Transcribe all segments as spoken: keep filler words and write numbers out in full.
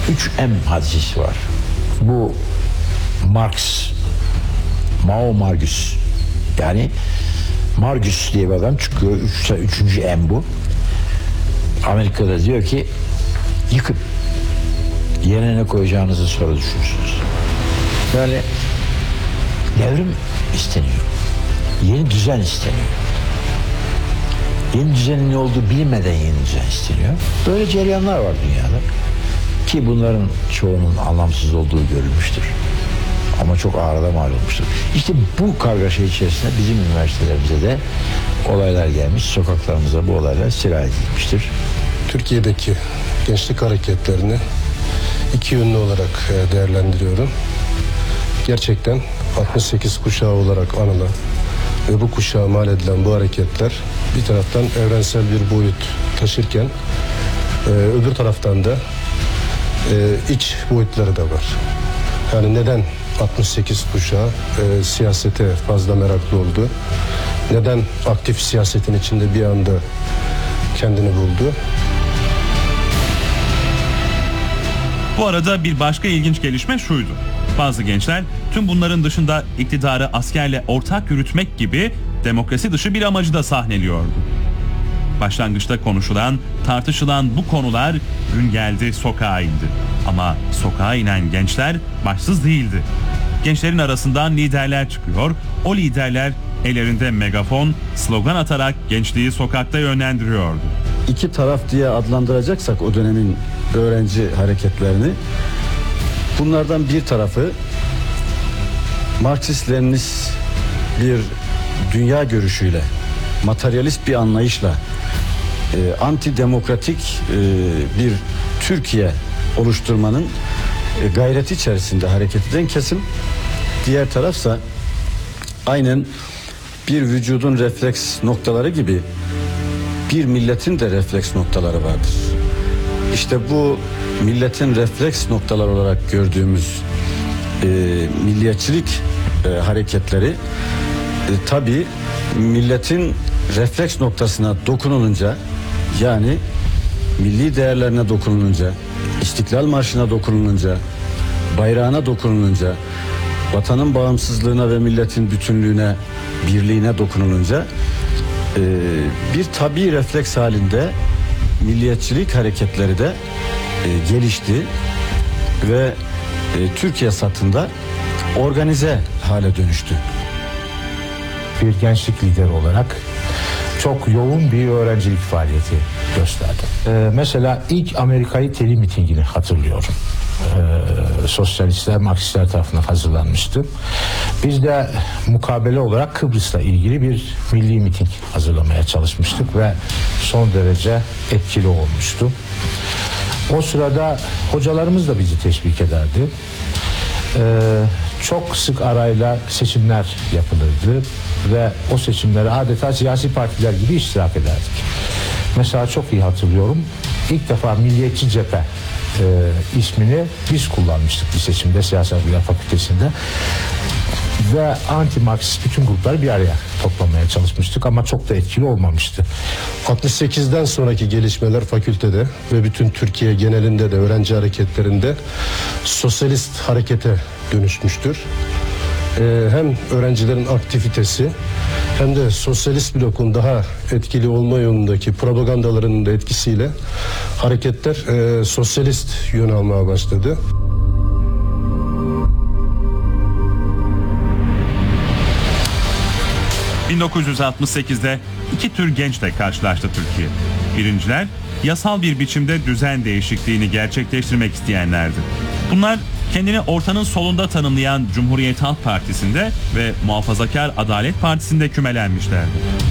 üç M hadisesi var. Bu Marx, Mao Margus. Yani Margus diye bir adam çıkıyor. Üç, üçüncü M bu. Amerika'da diyor ki yıkın. Yerine ne koyacağınızı sonra düşünürsünüz. Böyle devrim isteniyor. Yeni düzen isteniyor. Yeni düzenin ne olduğu bilinmeden yeni düzen isteniyor. Böyle cereyanlar var dünyada. Ki bunların çoğunun anlamsız olduğu görülmüştür. Ama çok ağırda mal olmuştur. İşte bu kargaşa içerisinde bizim üniversitelerimize de olaylar gelmiş. Sokaklarımıza bu olaylar sirayet edilmiştir. Türkiye'deki gençlik hareketlerini iki yönlü olarak değerlendiriyorum. Gerçekten altmış sekiz kuşağı olarak anılan ve bu kuşağa mal edilen bu hareketler bir taraftan evrensel bir boyut taşırken öbür taraftan da iç boyutları da var. Yani neden altmış sekiz kuşağı e, siyasete fazla meraklı oldu? Neden aktif siyasetin içinde bir anda kendini buldu? Bu arada bir başka ilginç gelişme şuydu. Bazı gençler tüm bunların dışında iktidarı askerle ortak yürütmek gibi demokrasi dışı bir amacı da sahneliyordu. Başlangıçta konuşulan, tartışılan bu konular gün geldi sokağa indi. Ama sokağa inen gençler başsız değildi. Gençlerin arasından liderler çıkıyor. O liderler ellerinde megafon, slogan atarak gençliği sokakta yönlendiriyordu. İki taraf diye adlandıracaksak o dönemin öğrenci hareketlerini, bunlardan bir tarafı Marksist-Leninist bir dünya görüşüyle, materyalist bir anlayışla e, antidemokratik e, bir Türkiye oluşturmanın e, gayreti içerisinde hareket eden kesim. Diğer tarafsa aynen bir vücudun refleks noktaları gibi bir milletin de refleks noktaları vardır. İşte bu milletin refleks noktaları olarak gördüğümüz e, milliyetçilik e, hareketleri e, tabii milletin refleks noktasına dokunulunca, yani milli değerlerine dokunulunca, İstiklal Marşı'na dokunulunca, bayrağına dokunulunca, vatanın bağımsızlığına ve milletin bütünlüğüne, birliğine dokunulunca e, bir tabii refleks halinde milliyetçilik hareketleri de e, gelişti ve e, Türkiye satında organize hale dönüştü. Bir gençlik lideri olarak çok yoğun bir öğrencilik faaliyeti gösterdi. Ee, mesela ilk Amerika'yı Teli mitingini hatırlıyorum. Ee, sosyalistler, Marksistler tarafından hazırlanmıştı. Biz de mukabele olarak Kıbrıs'la ilgili bir milli miting hazırlamaya çalışmıştık ve son derece etkili olmuştu. O sırada hocalarımız da bizi teşvik ederdi. Ee, çok sık arayla seçimler yapılırdı ve o seçimlere adeta siyasi partiler gibi iştirak ederdik. Mesela çok iyi hatırlıyorum, ilk defa Milliyetçi Cephe e, ismini biz kullanmıştık bir seçimde, Siyasal Bilgiler Fakültesi'nde ve anti-Marksist bütün grupları bir araya toplamaya çalışmıştık ama çok da etkili olmamıştı. altmış sekizden sonraki gelişmeler fakültede ve bütün Türkiye genelinde de öğrenci hareketlerinde sosyalist harekete dönüşmüştür. Ee, hem öğrencilerin aktivitesi hem de sosyalist blokun daha etkili olma yolundaki propagandalarının da etkisiyle hareketler e, sosyalist yön almaya başladı. bin dokuz yüz altmış sekizde iki tür gençle karşılaştı Türkiye. Birinciler, yasal bir biçimde düzen değişikliğini gerçekleştirmek isteyenlerdi. Bunlar kendini ortanın solunda tanımlayan Cumhuriyet Halk Partisi'nde ve Muhafazakar Adalet Partisi'nde kümelenmişlerdi.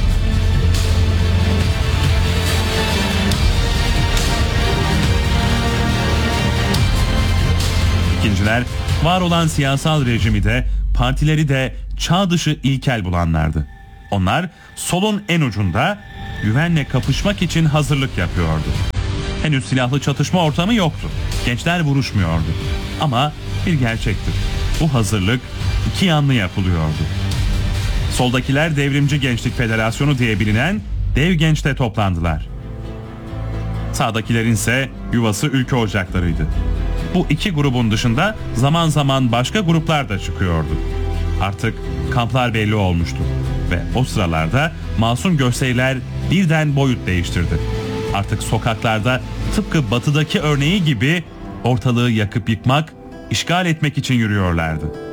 İkinciler, var olan siyasal rejimi de, partileri de çağ dışı ilkel bulanlardı. Onlar solun en ucunda güvenle kapışmak için hazırlık yapıyordu. Henüz silahlı çatışma ortamı yoktu. Gençler vuruşmuyordu. Ama bir gerçektir. Bu hazırlık iki yanlı yapılıyordu. Soldakiler Devrimci Gençlik Federasyonu diye bilinen Dev Genç'te toplandılar. Sağdakilerin ise yuvası ülke ocaklarıydı. Bu iki grubun dışında zaman zaman başka gruplar da çıkıyordu. Artık kamplar belli olmuştu ve o sıralarda masum gösteriler birden boyut değiştirdi. Artık sokaklarda tıpkı batıdaki örneği gibi ortalığı yakıp yıkmak, işgal etmek için yürüyorlardı.